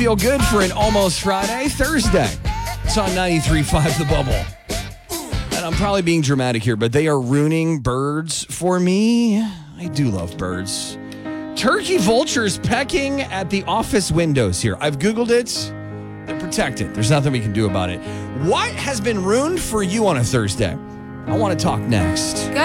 feel good for an almost Friday, Thursday. It's on 93.5 The Bubble. And I'm probably being dramatic here, but they are ruining birds for me. I do love birds. Turkey vultures pecking at the office windows here. I've Googled it. They're protected. There's nothing we can do about it. What has been ruined for you on a Thursday? I want to talk next.